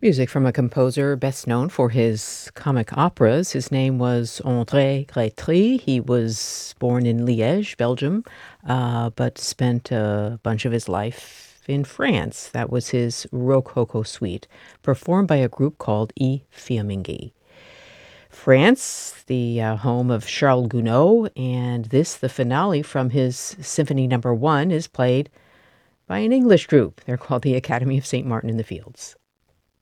Music from a composer best known for his comic operas. His name was André Grétry. He was born in Liège, Belgium, but spent a bunch of his life in France. That was his Rococo suite, performed by a group called I Fiamminghi. France, the home of Charles Gounod, and this, the finale from his Symphony Number 1, is played by an English group. They're called the Academy of St. Martin in the Fields.